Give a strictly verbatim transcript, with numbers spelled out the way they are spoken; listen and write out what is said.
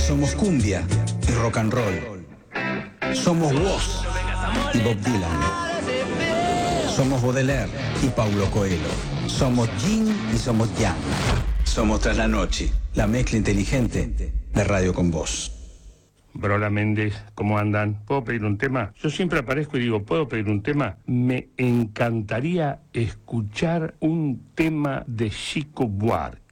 Somos cumbia y rock and roll. Somos Woz y Bob Dylan. Somos Baudelaire y Paulo Coelho. Somos Yin y somos Yang. Somos Tras la Noche, la mezcla inteligente de Radio con Voz. Brola Méndez, ¿cómo andan? ¿Puedo pedir un tema? Yo siempre aparezco y digo, ¿puedo pedir un tema? Me encantaría escuchar un tema de Chico Buarque.